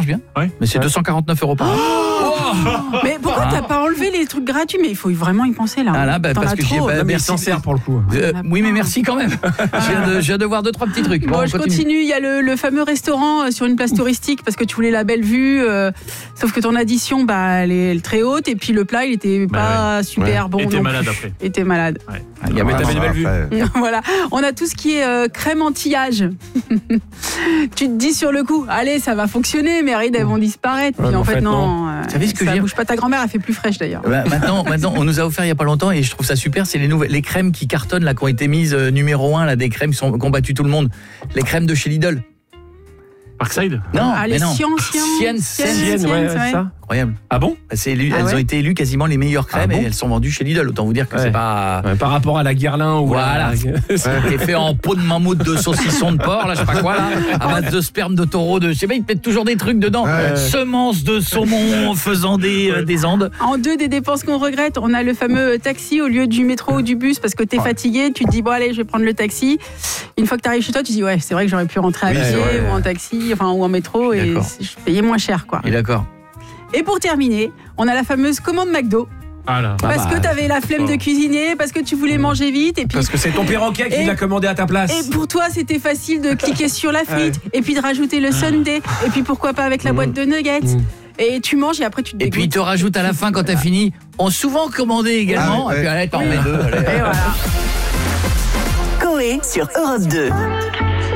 marche bien. Ouais. Mais c'est 249 € par an. Mais pourquoi t'as pas enlevé les trucs gratuits? Mais il faut vraiment y penser là. Ah là, T'en parce as que j'ai trop. merci. sincère pour le coup. Oui, mais merci quand même. Je viens de voir 2-3 petits trucs. Bon, je continue. Il y a le fameux restaurant sur une place touristique parce que tu voulais la belle vue. Sauf que ton addition, elle est très haute. Et puis le plat, il était pas super bon. Et t'es non malade plus. après. Et t'es malade. Ouais. Il y a Mais t'avais une belle vue. Voilà. On a tout ce qui est crème anti-âge. Tu te dis sur le coup, allez, ça va fonctionner, mes rides, elles vont disparaître. Ouais, Puis mais en fait, non. Vous savez ce que ça je veux bouge pas. Ta grand-mère, elle fait plus fraîche d'ailleurs. Maintenant, on nous a offert il y a pas longtemps et je trouve ça super, c'est les crèmes qui cartonnent là, qui ont été mises numéro 1 là, des crèmes qui ont battu tout le monde. Les crèmes de chez Lidl. Parkside. Non, les mais non. Sienne, Sienne, ouais, c'est ça. Incroyable. Ah bon? Elles ont été élues quasiment les meilleures crèmes et elles sont vendues chez Lidl. Autant vous dire que c'est pas... Ouais, par rapport à la Guerlain ou Voilà. C'est fait en peau de mammouth, de saucisson de porc, là, je sais pas quoi, là, à base de sperme de taureau, je sais pas, ils mettent toujours des trucs dedans. Semences de saumon faisant des andes. En 2 des dépenses qu'on regrette, on a le fameux taxi au lieu du métro ou du bus parce que t'es fatigué, tu te dis bon allez, je vais prendre le taxi. Une fois que t'arrives chez toi, tu dis ouais, c'est vrai que j'aurais pu rentrer à pied ou en taxi, ou en métro et je payais moins cher quoi. Et d'accord. Et pour terminer, on a la fameuse commande McDo. Ah là. Parce que t'avais la flemme de cuisiner, parce que tu voulais manger vite et puis Parce que c'est ton perroquet qui l'a commandé à ta place. et pour toi, c'était facile de cliquer sur la frite et puis de rajouter le sundae et puis pourquoi pas avec la boîte de nuggets. Et tu manges et après tu te dégoûtes. Et puis il te rajoute à la fin quand t'as fini, on souvent commandé également. Et puis allez, t'en mets 2. Et voilà. Coé sur Europe 2.